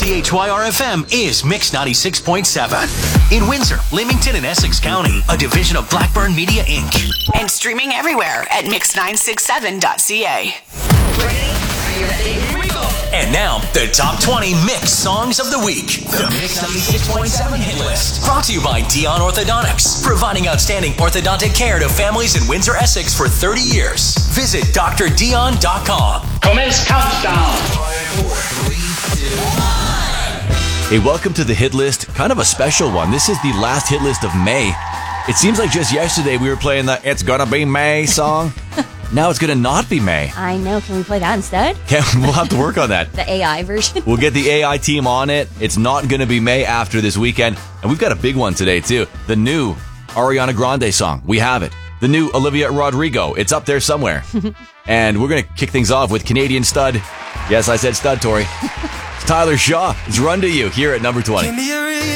WCHYR-FM is Mix 96.7. In Windsor, Leamington, and Essex County, a division of Blackburn Media, Inc. And streaming everywhere at mix967.ca. And now, the top 20 Mix songs of the week. The Mix 96.7 hit list. Brought to you by Dion Orthodontics, providing outstanding orthodontic care to families in Windsor, Essex for 30 years. Visit drdion.com. Commence countdown. 5, 4, 3, 2, 1. Hey, welcome to the hit list. Kind of a special one. This is the last hit list of May. It seems like just yesterday we were playing the It's Gonna Be May song. Now it's going to not be May. I know. Can we play that instead? We'll have to work on that. The AI version. We'll get the AI team on it. It's not going to be May after this weekend. And we've got a big one today, too. The new Ariana Grande song. We have it. The new Olivia Rodrigo. It's up there somewhere. And we're going to kick things off with Canadian stud. Yes, I said stud, Tori. Tyler Shaw. It's Run to You here at number 20.